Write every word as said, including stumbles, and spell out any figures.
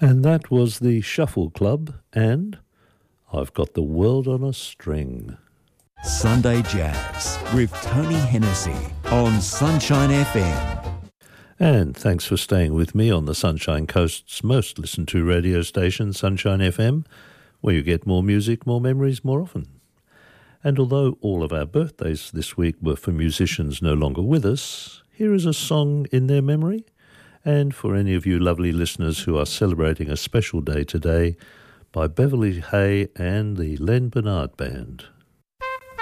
And that was the Shuffle Club and I've Got the World on a String. Sunday Jazz with Tony Hennessy on Sunshine F M. And thanks for staying with me on the Sunshine Coast's most listened to radio station, Sunshine F M, where you get more music, more memories, more often. And although all of our birthdays this week were for musicians no longer with us, here is a song in their memory. And for any of you lovely listeners who are celebrating a special day today, by Beverly Hay and the Len Bernard Band.